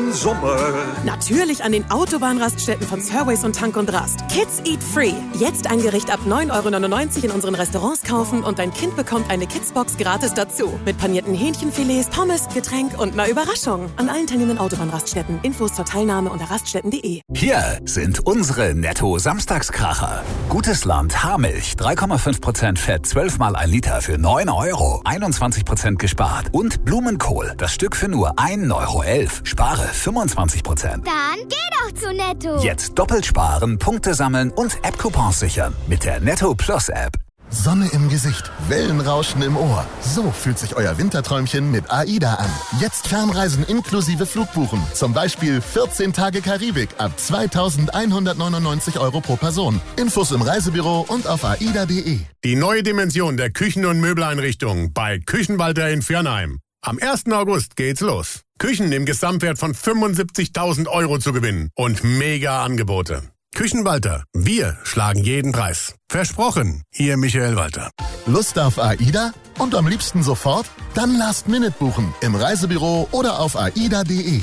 im Sommer? Natürlich an den Autobahnraststätten von Surways und Tank und Rast. Kids Eat Free. Jetzt ein Gericht ab 9,99 € in unseren Restaurants kaufen und dein Kind bekommt eine Kidsbox gratis dazu. Mit panierten Hähnchenfilets, Pommes, Getränk und einer Überraschung. An allen teilnehmenden Autobahnraststätten. Infos zur Teilnahme unter raststätten.de. Hier sind unsere Netto-Samstagskracher. Gutes Land Haarmilch, 3,5% Fett, 12 mal 1 Liter für 9 €, 21% gespart. Und Blumenkohl, das Stück für nur 1,11 €. Spare 25%. Dann geh doch zu Netto. Jetzt doppelt sparen, Punkte sammeln und App-Coupons sichern mit der Netto Plus App. Sonne im Gesicht, Wellenrauschen im Ohr. So fühlt sich euer Winterträumchen mit AIDA an. Jetzt Fernreisen inklusive Flugbuchen. Zum Beispiel 14 Tage Karibik ab 2.199 € pro Person. Infos im Reisebüro und auf aida.de. Die neue Dimension der Küchen- und Möbeleinrichtung bei Küchenwalter in Viernheim. Am 1. August geht's los. Küchen im Gesamtwert von 75.000 € zu gewinnen und mega Angebote. Küchenwalter, wir schlagen jeden Preis. Versprochen, Ihr Michael Walter. Lust auf AIDA? Und am liebsten sofort? Dann Last Minute buchen im Reisebüro oder auf aida.de.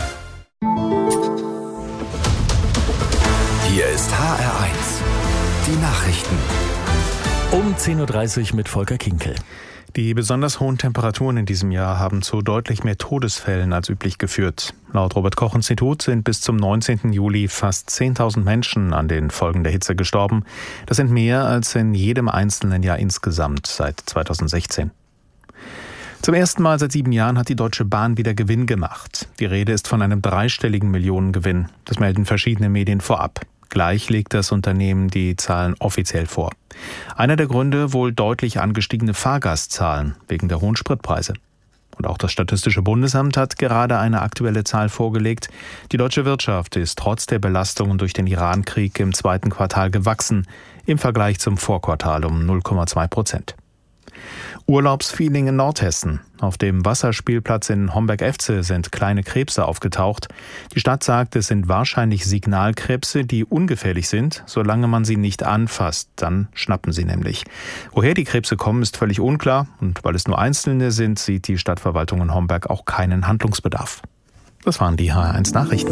Hier ist HR1. Die Nachrichten. Um 10.30 Uhr mit Volker Kinkel. Die besonders hohen Temperaturen in diesem Jahr haben zu deutlich mehr Todesfällen als üblich geführt. Laut Robert-Koch-Institut sind bis zum 19. Juli fast 10.000 Menschen an den Folgen der Hitze gestorben. Das sind mehr als in jedem einzelnen Jahr insgesamt seit 2016. Zum ersten Mal seit 7 Jahren hat die Deutsche Bahn wieder Gewinn gemacht. Die Rede ist von einem dreistelligen Millionengewinn. Das melden verschiedene Medien vorab. Gleich legt das Unternehmen die Zahlen offiziell vor. Einer der Gründe wohl deutlich angestiegene Fahrgastzahlen wegen der hohen Spritpreise. Und auch das Statistische Bundesamt hat gerade eine aktuelle Zahl vorgelegt. Die deutsche Wirtschaft ist trotz der Belastungen durch den Iran-Krieg im zweiten Quartal gewachsen, im Vergleich zum Vorquartal um 0,2%. Urlaubsfeeling in Nordhessen. Auf dem Wasserspielplatz in Homberg-Efze sind kleine Krebse aufgetaucht. Die Stadt sagt, es sind wahrscheinlich Signalkrebse, die ungefährlich sind, solange man sie nicht anfasst. Dann schnappen sie nämlich. Woher die Krebse kommen, ist völlig unklar. Und weil es nur einzelne sind, sieht die Stadtverwaltung in Homberg auch keinen Handlungsbedarf. Das waren die HR1 Nachrichten.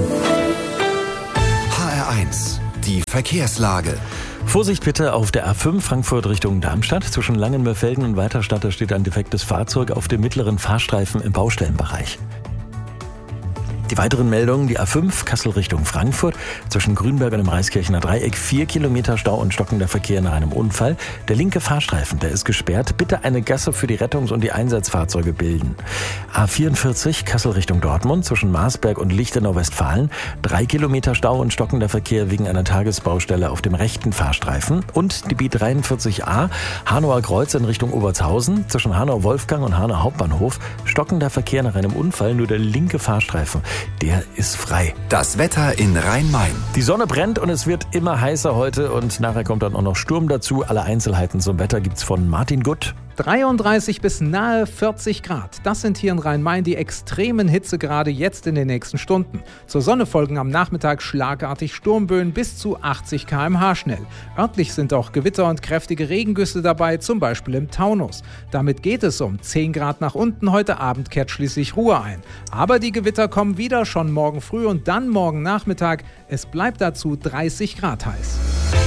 HR1. Die Verkehrslage. Vorsicht bitte auf der A5 Frankfurt Richtung Darmstadt. Zwischen Langenmörfelden und Weiterstadt steht ein defektes Fahrzeug auf dem mittleren Fahrstreifen im Baustellenbereich. Die weiteren Meldungen, die A5 Kassel Richtung Frankfurt, zwischen Grünberg und dem Reiskirchener Dreieck 4 Kilometer Stau und stockender Verkehr nach einem Unfall. Der linke Fahrstreifen, der ist gesperrt. Bitte eine Gasse für die Rettungs- und die Einsatzfahrzeuge bilden. A44 Kassel Richtung Dortmund, zwischen Marsberg und Lichtenau-Westfalen 3 Kilometer Stau und stockender Verkehr wegen einer Tagesbaustelle auf dem rechten Fahrstreifen. Und die B43a Hanauer Kreuz in Richtung Obertshausen, zwischen Hanau-Wolfgang und Hanau Hauptbahnhof stockender Verkehr nach einem Unfall, nur der linke Fahrstreifen. Der ist frei. Das Wetter in Rhein-Main. Die Sonne brennt und es wird immer heißer heute und nachher kommt dann auch noch Sturm dazu. Alle Einzelheiten zum Wetter gibt's von Martin Gutt. 33 bis nahe 40 Grad. Das sind hier in Rhein-Main die extremen Hitzegrade jetzt in den nächsten Stunden. Zur Sonne folgen am Nachmittag schlagartig Sturmböen bis zu 80 km/h schnell. Örtlich sind auch Gewitter und kräftige Regengüsse dabei, zum Beispiel im Taunus. Damit geht es um 10 Grad nach unten. Heute Abend kehrt schließlich Ruhe ein. Aber die Gewitter kommen wieder, schon morgen früh und dann morgen Nachmittag. Es bleibt dazu 30 Grad heiß.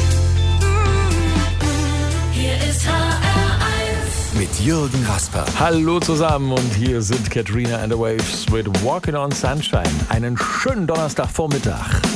Hier ist mit Jürgen Rasper. Hallo zusammen und hier sind Katrina and the Waves mit Walking on Sunshine. Einen schönen Donnerstagvormittag.